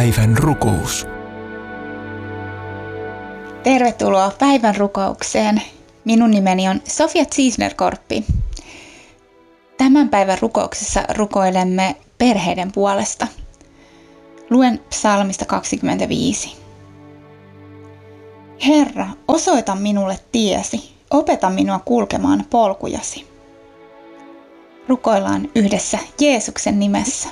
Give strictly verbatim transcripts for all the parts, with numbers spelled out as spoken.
Päivän rukous. Tervetuloa päivän rukoukseen. Minun nimeni on Sofia Ziesner-Korppi. Tämän päivän rukouksessa rukoilemme perheiden puolesta. Luen psalmista kaksikymmentäviisi. Herra, osoita minulle tiesi, opeta minua kulkemaan polkujasi. Rukoillaan yhdessä Jeesuksen nimessä.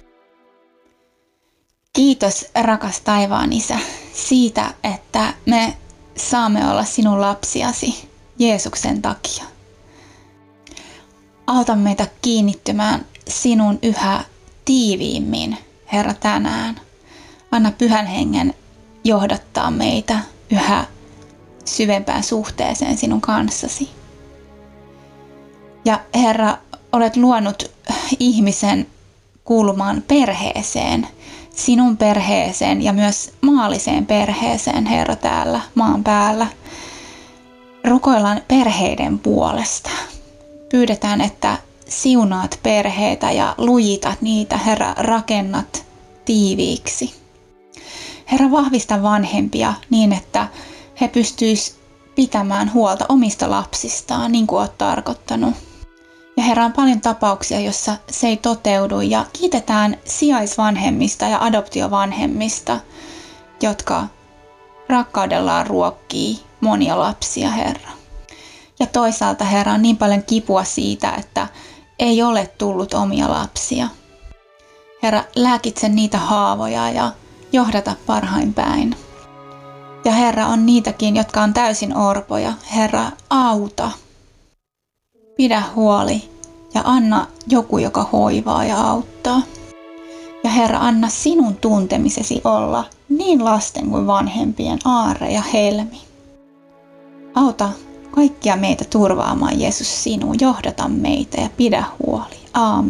Kiitos, rakas taivaan Isä, siitä, että me saamme olla sinun lapsiasi Jeesuksen takia. Auta meitä kiinnittymään sinun yhä tiiviimmin, Herra, tänään. Anna Pyhän Hengen johdattaa meitä yhä syvempään suhteeseen sinun kanssasi. Ja Herra, olet luonut ihmisen kuulumaan perheeseen, sinun perheeseen ja myös maalliseen perheeseen, Herra, täällä maan päällä. Rukoillaan perheiden puolesta. Pyydetään, että siunaat perheitä ja lujitat niitä, Herra, rakennat tiiviiksi. Herra, vahvista vanhempia niin, että he pystyisivät pitämään huolta omista lapsistaan, niin kuin olet tarkoittanut. Ja Herra, on paljon tapauksia, jossa se ei toteudu, ja kiitetään sijaisvanhemmista ja adoptiovanhemmista, jotka rakkaudellaan ruokkii monia lapsia, Herra. Ja toisaalta, Herra, on niin paljon kipua siitä, että ei ole tullut omia lapsia. Herra, lääkitse niitä haavoja ja johdata parhain päin. Ja Herra, on niitäkin, jotka on täysin orpoja. Herra, auta. Pidä huoli ja anna joku, joka hoivaa ja auttaa. Ja Herra, anna sinun tuntemisesi olla niin lasten kuin vanhempien aarre ja helmi. Auta kaikkia meitä turvaamaan, Jeesus, sinuun. Johdata meitä ja pidä huoli. Aamen.